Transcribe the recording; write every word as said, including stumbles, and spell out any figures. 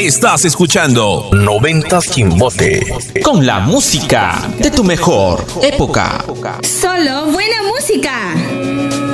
Estás escuchando Noventas Quimbote, con la música de tu mejor época. Solo buena música.